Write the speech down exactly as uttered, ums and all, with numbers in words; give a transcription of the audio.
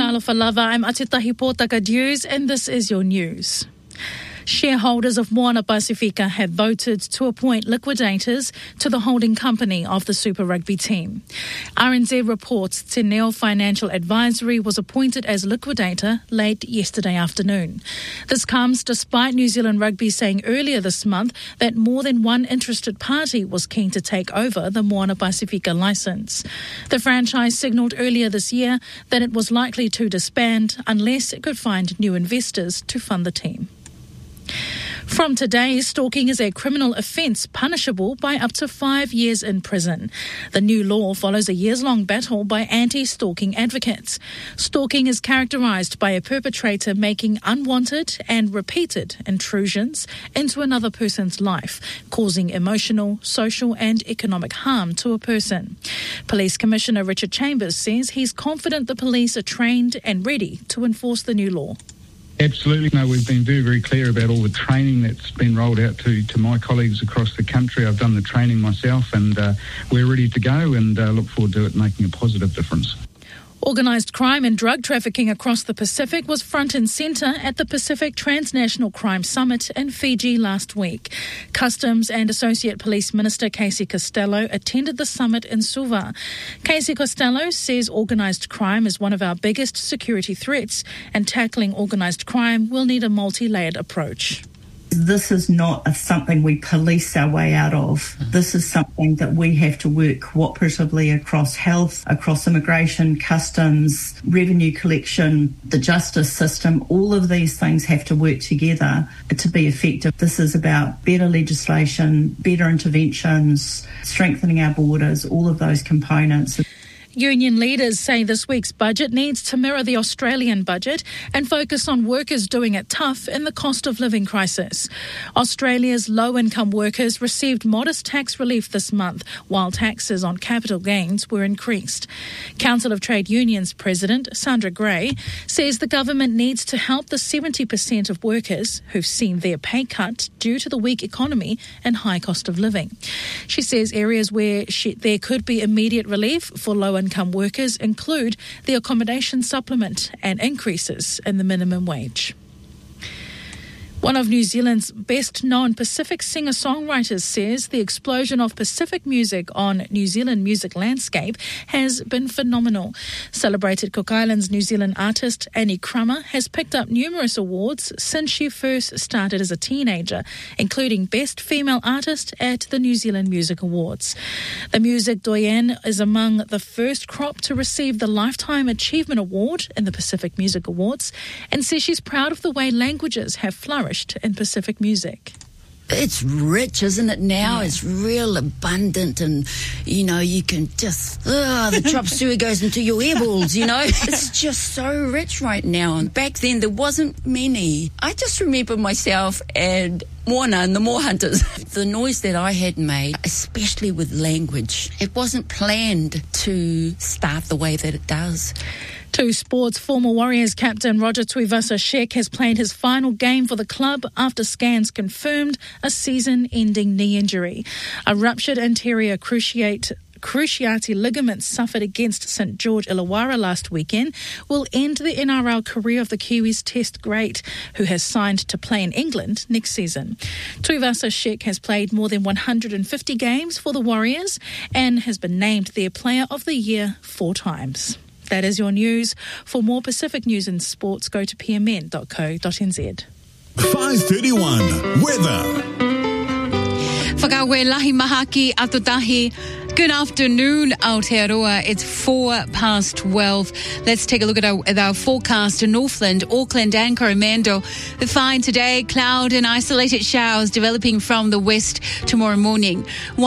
Talofa lava, I'm Atitahi Pōtaka Dews, and this is your news. Shareholders of Moana Pasifika have voted to appoint liquidators to the holding company of the Super Rugby team. R N Z reports Te Neo Financial Advisory was appointed as liquidator late yesterday afternoon. This comes despite New Zealand Rugby saying earlier this month that more than one interested party was keen to take over the Moana Pasifika licence. The franchise signalled earlier this year that it was likely to disband unless it could find new investors to fund the team. From today, stalking is a criminal offence punishable by up to five years in prison. The new law follows a years-long battle by anti-stalking advocates. Stalking is characterised by a perpetrator making unwanted and repeated intrusions into another person's life, causing emotional, social and economic harm to a person. Police Commissioner Richard Chambers says he's confident the police are trained and ready to enforce the new law. Absolutely. No, we've been very, very clear about all the training that's been rolled out to, to my colleagues across the country. I've done the training myself and uh, we're ready to go and uh, look forward to it making a positive difference. Organised crime and drug trafficking across the Pacific was front and centre at the Pacific Transnational Crime Summit in Fiji last week. Customs and Associate Police Minister Casey Costello attended the summit in Suva. Casey Costello says organised crime is one of our biggest security threats and tackling organised crime will need a multi-layered approach. This is not a, something we police our way out of. This is something that we have to work cooperatively across health, across immigration, customs, revenue collection, the justice system. All of these things have to work together to be effective. This is about better legislation, better interventions, strengthening our borders, all of those components. Union leaders say this week's budget needs to mirror the Australian budget and focus on workers doing it tough in the cost of living crisis. Australia's low-income workers received modest tax relief this month, while taxes on capital gains were increased. Council of Trade Unions President Sandra Gray says the government needs to help the seventy percent of workers who've seen their pay cut due to the weak economy and high cost of living. She says areas where she, there could be immediate relief for low income workers include the accommodation supplement and increases in the minimum wage. One of New Zealand's best-known Pacific singer-songwriters says the explosion of Pacific music on New Zealand music landscape has been phenomenal. Celebrated Cook Islands New Zealand artist Annie Crummer has picked up numerous awards since she first started as a teenager, including Best Female Artist at the New Zealand Music Awards. The music doyenne is among the first crop to receive the Lifetime Achievement Award in the Pacific Music Awards and says she's proud of the way languages have flourished in Pacific music. It's rich, isn't it, now? Yeah. It's real abundant and, you know, you can just, oh, the chop suey goes into your earballs, you know? It's just so rich right now. And back then, there wasn't many. I just remember myself and Moana and the Moor Hunters. The noise that I had made, especially with language, it wasn't planned to start the way that it does. To sports, former Warriors captain Roger Tuivasa-Sheck has played his final game for the club after scans confirmed a season-ending knee injury. A ruptured anterior cruciate cruciate ligament suffered against St George Illawarra last weekend will end the N R L career of the Kiwis Test great, who has signed to play in England next season. Tuivasa-Sheck has played more than one hundred fifty games for the Warriors and has been named their Player of the Year four times. That is your news. For more Pacific news and sports, go to p m n dot co dot n z. five thirty-one Weather. Whakawe lahi mahaki atutahi. Good afternoon, Aotearoa. It's four past twelve. Let's take a look at our, at our forecast in Northland, Auckland and Coromandel. Fine today, cloud and isolated showers developing from the west tomorrow morning.